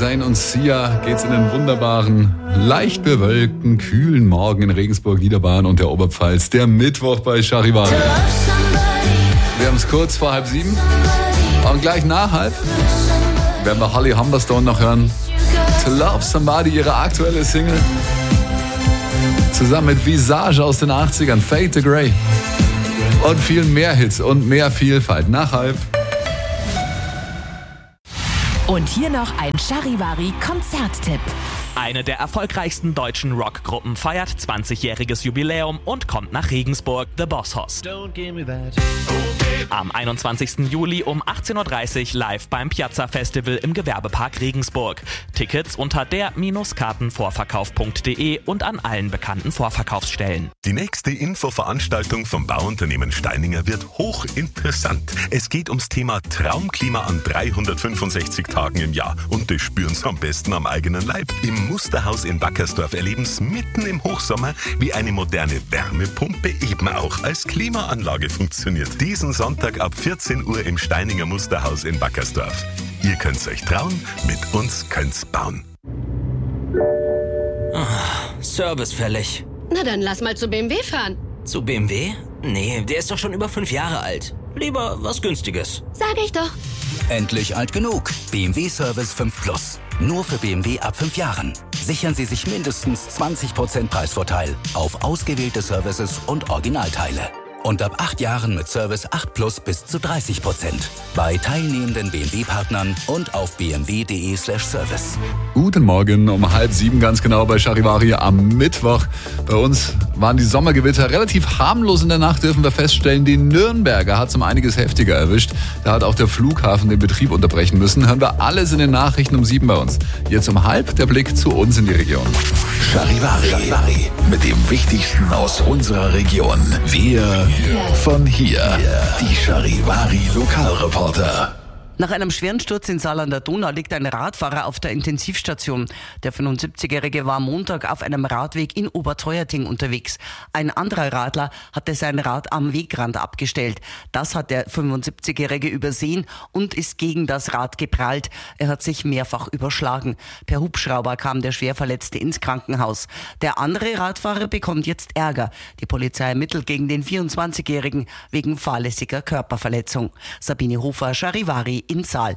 Zane und Sia geht's in den wunderbaren, leicht bewölkten, kühlen Morgen in Regensburg, Niederbayern und der Oberpfalz. Der Mittwoch bei Charivari. Wir haben es kurz vor 6:30 und gleich nach 6:30 werden wir Holly Humberstone noch hören. To Love Somebody, ihre aktuelle Single. Zusammen mit Visage aus den 80ern, Fade to Grey. Und viel mehr Hits und mehr Vielfalt. Nach 6:30. Und hier noch ein Charivari-Konzerttipp. Eine der erfolgreichsten deutschen Rockgruppen feiert 20-jähriges Jubiläum und kommt nach Regensburg, The Boss Hoss. Am 21. Juli um 18:30 Uhr live beim Piazza Festival im Gewerbepark Regensburg. Tickets unter der-kartenvorverkauf.de und an allen bekannten Vorverkaufsstellen. Die nächste Infoveranstaltung vom Bauunternehmen Steininger wird hochinteressant. Es geht ums Thema Traumklima an 365 Tagen im Jahr. Und das spüren Sie am besten am eigenen Leib. Im Musterhaus in Wackersdorf erleben Sie mitten im Hochsommer, wie eine moderne Wärmepumpe eben auch als Klimaanlage funktioniert. Diesen Sonntag ab 14 Uhr im Steininger Musterhaus in Wackersdorf. Ihr könnt's euch trauen, mit uns könnt's bauen. Service fällig. Na dann lass mal zu BMW fahren. Zu BMW? Nee, der ist doch schon über 5 Jahre alt. Lieber was Günstiges. Sag ich doch. Endlich alt genug. BMW Service 5 Plus. Nur für BMW ab 5 Jahren. Sichern Sie sich mindestens 20% Preisvorteil auf ausgewählte Services und Originalteile. Und ab 8 Jahren mit Service 8 Plus bis zu 30%. Bei teilnehmenden BMW-Partnern und auf bmw.de/service. Guten Morgen, um 6:30 ganz genau bei Charivari am Mittwoch. Bei uns waren die Sommergewitter relativ harmlos in der Nacht, dürfen wir feststellen. Die Nürnberger hat es um einiges heftiger erwischt. Da hat auch der Flughafen den Betrieb unterbrechen müssen. Hören wir alles in den Nachrichten um 7 bei uns. Jetzt um 6:30 der Blick zu uns in die Region. Charivari. Mit dem Wichtigsten aus unserer Region. Wir von hier. Die Charivari Lokalreporter. Nach einem schweren Sturz in Saal an der Donau liegt ein Radfahrer auf der Intensivstation. Der 75-Jährige war Montag auf einem Radweg in Oberteuerting unterwegs. Ein anderer Radler hatte sein Rad am Wegrand abgestellt. Das hat der 75-Jährige übersehen und ist gegen das Rad geprallt. Er hat sich mehrfach überschlagen. Per Hubschrauber kam der Schwerverletzte ins Krankenhaus. Der andere Radfahrer bekommt jetzt Ärger. Die Polizei ermittelt gegen den 24-Jährigen wegen fahrlässiger Körperverletzung. Sabine Hofer, Charivari in Saal.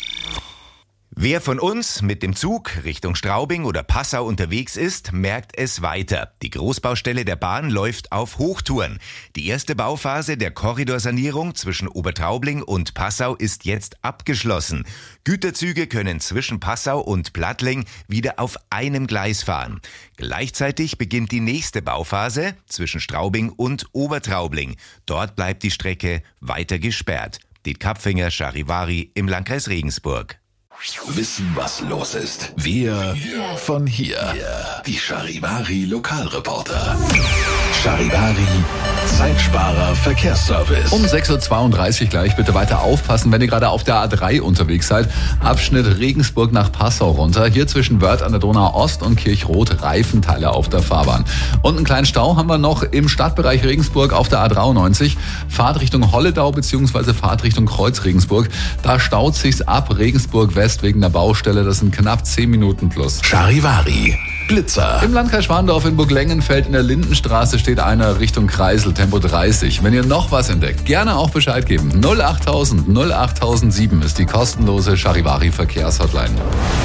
Wer von uns mit dem Zug Richtung Straubing oder Passau unterwegs ist, merkt es weiter. Die Großbaustelle der Bahn läuft auf Hochtouren. Die erste Bauphase der Korridorsanierung zwischen Obertraubling und Passau ist jetzt abgeschlossen. Güterzüge können zwischen Passau und Plattling wieder auf einem Gleis fahren. Gleichzeitig beginnt die nächste Bauphase zwischen Straubing und Obertraubling. Dort bleibt die Strecke weiter gesperrt. Diet Kapfinger, Charivari im Landkreis Regensburg. Wissen, was los ist. Wir von hier. Die Charivari Lokalreporter. Charivari Zeitsparer Verkehrsservice. Um 6:32 Uhr gleich. Bitte weiter aufpassen, wenn ihr gerade auf der A3 unterwegs seid. Abschnitt Regensburg nach Passau runter. Hier zwischen Wörth an der Donau Ost und Kirchrot Reifenteile auf der Fahrbahn. Und einen kleinen Stau haben wir noch im Stadtbereich Regensburg auf der A93. Fahrt Richtung Holledau bzw. Fahrt Richtung Kreuz Regensburg. Da staut sich's ab Regensburg West wegen der Baustelle. Das sind knapp 10 Minuten plus. Charivari Blitzer. Im Landkreis Schwandorf in Burglengenfeld in der Lindenstraße steht einer Richtung Kreisel, Tempo 30. Wenn ihr noch was entdeckt, gerne auch Bescheid geben. 08000 08007 ist die kostenlose Charivari Verkehrshotline.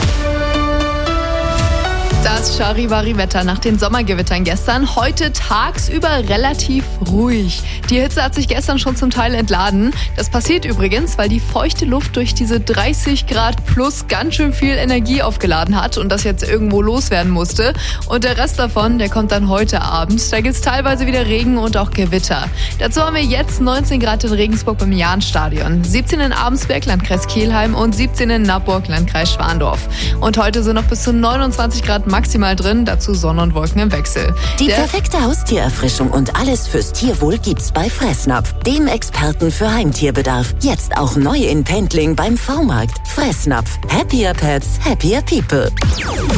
Das Charivari-Wetter nach den Sommergewittern gestern. Heute tagsüber relativ ruhig. Die Hitze hat sich gestern schon zum Teil entladen. Das passiert übrigens, weil die feuchte Luft durch diese 30 Grad plus ganz schön viel Energie aufgeladen hat und das jetzt irgendwo loswerden musste. Und der Rest davon, der kommt dann heute Abend. Da gibt es teilweise wieder Regen und auch Gewitter. Dazu haben wir jetzt 19 Grad in Regensburg beim Jahnstadion, 17 in Abensberg, Landkreis Kelheim und 17 in Nappburg, Landkreis Schwandorf. Und heute sind noch bis zu 29 Grad maximal drin, dazu Sonne und Wolken im Wechsel. Die perfekte Haustiererfrischung und alles fürs Tierwohl gibt's bei Fressnapf, dem Experten für Heimtierbedarf. Jetzt auch neu in Pendling beim V-Markt. Fressnapf. Happier Pets, happier people.